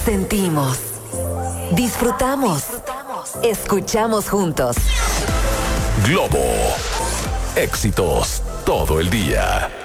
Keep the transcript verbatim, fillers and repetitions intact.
sentimos, disfrutamos, escuchamos juntos. Globo. Éxitos todo el día.